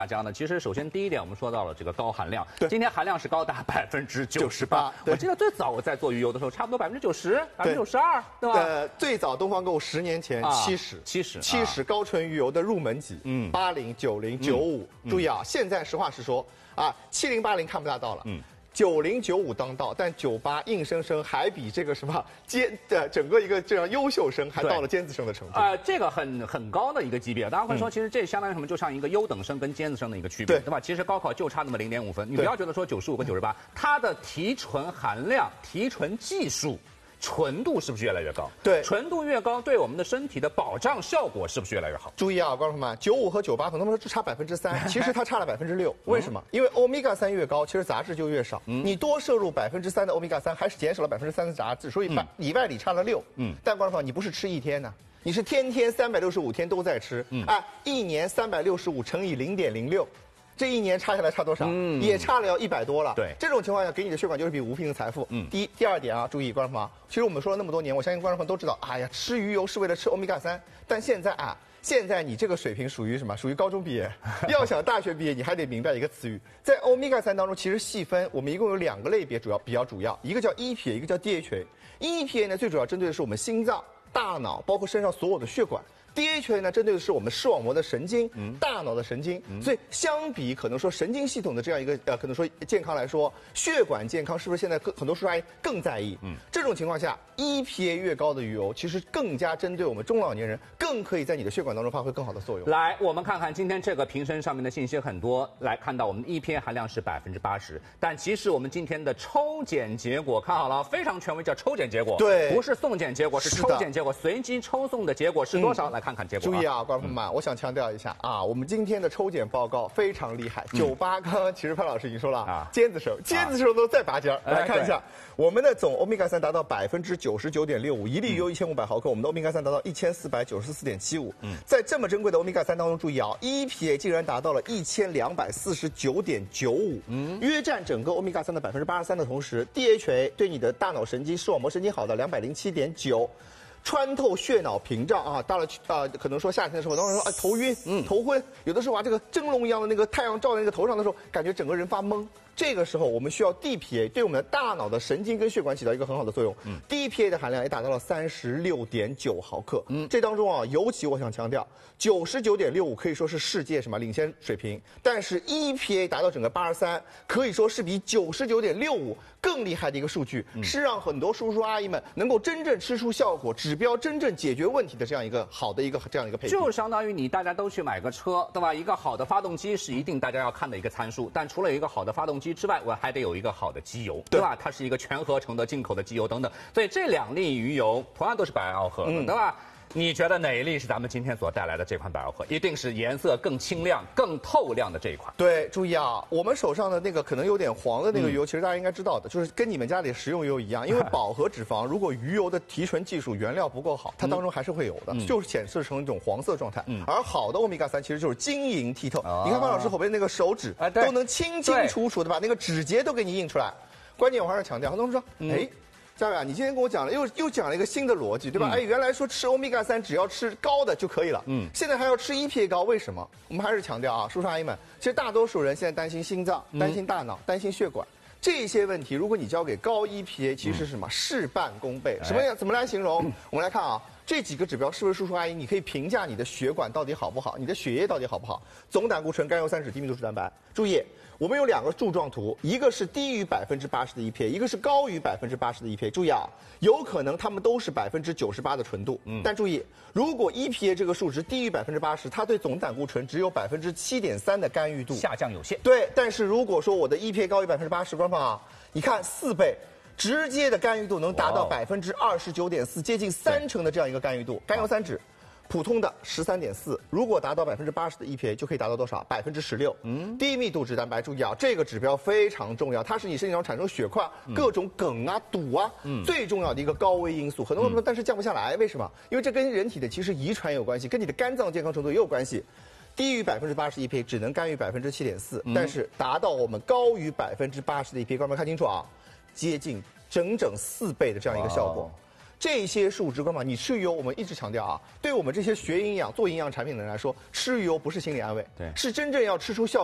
大家呢，其实首先第一点，我们说到了这个高含量。 对， 今天含量是高达98%。我记得最早我在做鱼油的时候，差不多90%、92%，对吧？ 最早东方购物10年前70高纯鱼油的入门级，80、90、95。注意啊，现在实话实说啊，70、80看不大到了。90、95当道，但98硬生生还比这个什么整个一个这样优秀生还到了尖子生的程度。 这个很高的一个级别，大家会说，其实这相当于什么？就像一个优等生跟尖子生的一个区别，对吧？其实高考就差那么0.5分，你不要觉得说95跟98，它的提纯含量、提纯技术。纯度是不是越来越高？ 对， 纯度越高，对我们的身体的保障效果是不是越来越好？ 注意啊，观众朋友们，95和98可能说只差3%，其实它差了6%。为什么？因为欧米伽3越高，其实杂质就越少。你多摄入3%的欧米伽3，还是减少了3%的杂质，所以里外里差了6。但观众朋友，你不是吃一天呢，你是天天365天都在吃。一年365乘以0.06。这一年差下来差多少？也差了要100多了。 对， 这种情况下给你的血管就是笔无凭的财富。第二点啊，注意观众朋友，其实我们说了那么多年，我相信观众朋友都知道，哎呀，吃鱼油是为了吃欧米伽3，但现在你这个水平属于什么？属于高中毕业。要想大学毕业，你还得明白一个词语，在欧米伽3当中，其实细分我们一共有2个类别，比较主要，一个叫 EPA， 一个叫 DHA。EPA 呢，最主要针对的是我们心脏、大脑，包括身上所有的血管。DHA 呢，针对的是我们视网膜的神经，大脑的神经，所以相比可能说神经系统的这样一个可能说健康来说，血管健康是不是现在很多叔叔阿姨更在意？这种情况下 ，EPA 越高的鱼油，其实更加针对我们中老年人，更可以在你的血管当中发挥更好的作用。 来，我们看看今天这个瓶身上面的信息很多，来看到我们的 EPA 含量是80%，但其实我们今天的抽检结果看好了，非常权威，叫抽检结果， 对， 不是送检结果，是抽检结果，随机抽送的结果是多少？来看看结果。 注意啊，观众朋友们，我想强调一下啊，我们今天的抽检报告非常厉害。98，刚刚其实潘老师已经说了尖子生都再拔尖。来看一下，我们的总欧米伽3达到99.65%，一粒鱼油1500毫克，我们的欧米伽3达到1494.75%。在这么珍贵的欧米伽3当中，注意啊 ，EPA 竟然达到了1249.95%，约占整个欧米伽3的83%的同时 ，DHA 对你的大脑神经、视网膜神经好的207.9%。穿透血脑屏障啊，到了可能说夏天的时候，当时说头晕、头昏，有的时候这个蒸笼一样的那个太阳照在那个头上的时候，感觉整个人发懵。这个时候我们需要 DPA 对我们的大脑的神经跟血管起到一个很好的作用。DPA 的含量也达到了36.9毫克。这当中啊，尤其我想强调，99.65可以说是世界领先水平，但是 EPA 达到整个83，可以说是比99.65更厉害的一个数据，是让很多叔叔阿姨们能够真正吃出效果、指标真正解决问题的这样一个好的这样一个配比。 就相当于大家都去买个车，对吧？一个好的发动机是一定大家要看的一个参数，但除了一个好的发动机之外，我还得有一个好的机油，对吧？它是一个全合成的进口的机油等等，所以这2粒鱼油同样都是白螯褐，对吧？你觉得哪一粒是咱们今天所带来的这款白螯褐？一定是颜色更清亮、更透亮的这一款。 对，注意啊，我们手上的那个可能有点黄的那个鱼油，其实大家应该知道的，就是跟你们家里食用油一样，因为饱和脂肪，如果鱼油的提纯技术原料不够好，它当中还是会有的，就是显示成一种黄色状态。而好的欧米伽3其实就是晶莹剔透。你看潘老师后边那个手指都能清清楚楚的把那个指节都给你印出来。关键我还是强调，很多人说，嘉伟啊，你今天跟我讲了，又讲了一个新的逻辑，对吧？原来说吃欧米伽3只要吃高的就可以了，现在还要吃EPA高，为什么？我们还是强调啊，叔叔阿姨们，其实大多数人现在担心心脏、担心大脑、担心血管这些问题，如果你交给高 EPA， 其实是什么？事半功倍。怎么来形容？我们来看啊。这几个指标是不是叔叔阿姨？你可以评价你的血管到底好不好，你的血液到底好不好？总胆固醇、甘油三酯、低密度脂蛋白。注意，我们有2个柱状图，一个是低于80%的 EPA， 一个是高于80%的 EPA。注意啊，有可能它们都是98%的纯度。但注意，如果 EPA 这个数值低于80%，它对总胆固醇只有7.3%的干预度， 下降有限。 对，但是如果说我的 EPA 高于80%，观众啊，你看4倍。直接的干预度能达到29.4%，接近30%的这样一个干预度。甘油三酯，普通的13.4%，如果达到80%的 EPA， 就可以达到多少？16%。低密度脂蛋白，注意啊，这个指标非常重要，它是你身体上产生血块、各种梗啊、堵啊，最重要的一个高危因素。很多人说，但是降不下来，为什么？因为这跟人体的其实遗传有关系，跟你的肝脏健康程度也有关系。低于80% EPA 只能干预7.4%，但是达到我们高于80%的 EPA， 观众们看清楚啊。接近整4倍的这样一个效果， 这些数值观嘛，你吃鱼油，我们一直强调啊，对我们这些学营养、做营养产品的人来说，吃鱼油不是心理安慰， 对， 是真正要吃出效